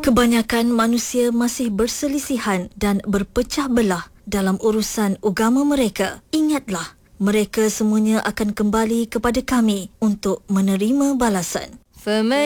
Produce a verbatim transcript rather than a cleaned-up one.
Kebanyakan manusia masih berselisihan dan berpecah belah dalam urusan agama mereka. Ingatlah, mereka semuanya akan kembali kepada kami untuk menerima balasan.